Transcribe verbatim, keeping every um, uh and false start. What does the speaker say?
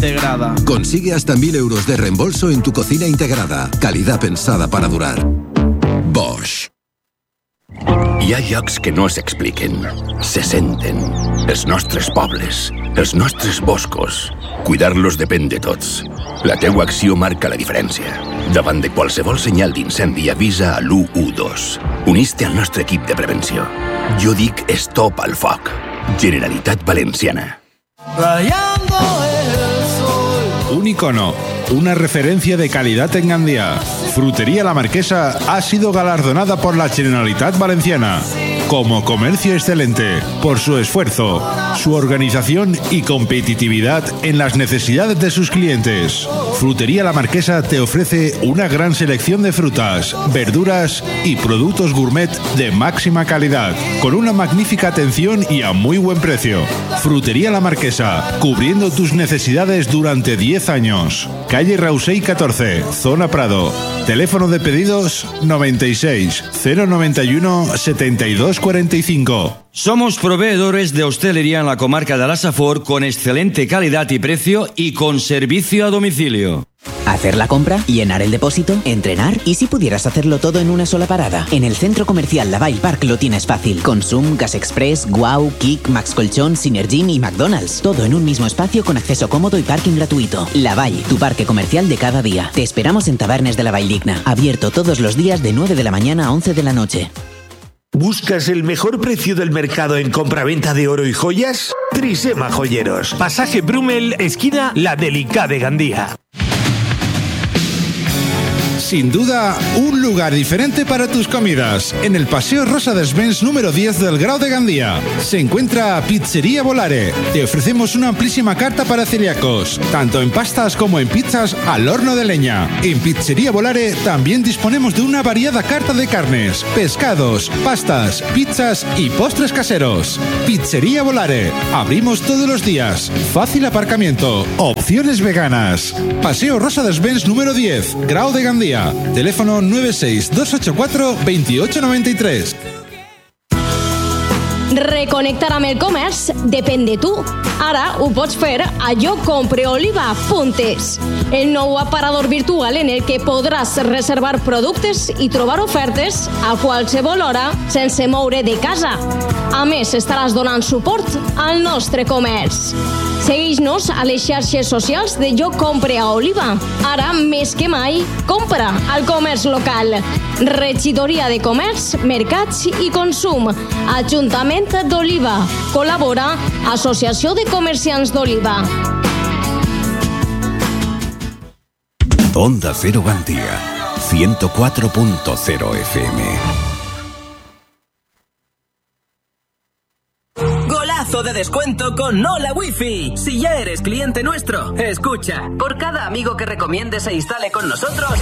integrada. Consigue hasta mil euros de reembolso en tu cocina integrada. Calidad pensada para durar. Bosch. Hi ha llocs que no s'expliquen, se senten. Els nostres pobles, els nostres boscos. Cuidar-los depèn de tots. La teua acció marca la diferència. Davant de qualsevol senyal d'incendi avisa a l'u u dos. Unís-te al nostre equip de prevenció. Jo dic stop al foc. Generalitat Valenciana. Un icono, una referencia de calidad en Gandía. Frutería La Marquesa ha sido galardonada por la Generalitat Valenciana como comercio excelente por su esfuerzo, su organización y competitividad en las necesidades de sus clientes. Frutería La Marquesa te ofrece una gran selección de frutas, verduras y productos gourmet de máxima calidad, con una magnífica atención y a muy buen precio. Frutería La Marquesa, cubriendo tus necesidades durante diez años. Calle Rausey catorce, Zona Prado. Teléfono de pedidos noventa y seis, cero noventa y uno, setenta y dos cuarenta y cinco. Somos proveedores de hostelería en la comarca de la Safor con excelente calidad y precio y con servicio a domicilio. Hacer la compra, llenar el depósito, entrenar y si pudieras hacerlo todo en una sola parada. En el centro comercial Lavalle Park lo tienes fácil. Consum, Gas Express, Guau, Kik, Max Colchón, Synergin y McDonald's. Todo en un mismo espacio con acceso cómodo y parking gratuito. Lavalle, tu parque comercial de cada día. Te esperamos en Tabernes de la Valldigna. Abierto todos los días de nueve de la mañana a once de la noche. ¿Buscas el mejor precio del mercado en compraventa de oro y joyas? Trisema Joyeros. Pasaje Brumel, esquina La Delicada de Gandía. Sin duda, un lugar diferente para tus comidas. En el Paseo Rosa Desvens número diez del Grau de Gandía se encuentra Pizzería Volare. Te ofrecemos una amplísima carta para celíacos, tanto en pastas como en pizzas al horno de leña. En Pizzería Volare también disponemos de una variada carta de carnes, pescados, pastas, pizzas y postres caseros. Pizzería Volare. Abrimos todos los días. Fácil aparcamiento. Opciones veganas. Paseo Rosa Desvens número diez, Grau de Gandía. Teléfono nueve seis dos ocho cuatro, dos ocho nueve tres. Reconnectar amb el comerç depèn de tu. Ara ho pots fer a jo compre oliva punt es, el nou aparador virtual en el que podràs reservar productes i trobar ofertes a qualsevol hora sense moure de casa. A més, estaràs donant suport al nostre comerç. Segueix-nos a les xarxes socials de Jo Compre a Oliva. Ara, més que mai, compra al comerç local. Regidoria de Comerç, Mercats i Consum. Ajuntament d'Oliva. Col·labora Associació de Comerciants d'Oliva. Onda Cero Gandía, ciento cuatro punto cero F M. De descuento con Hola Wifi. Si ya eres cliente nuestro, escucha. Por cada amigo que recomiendes e instale con nosotros,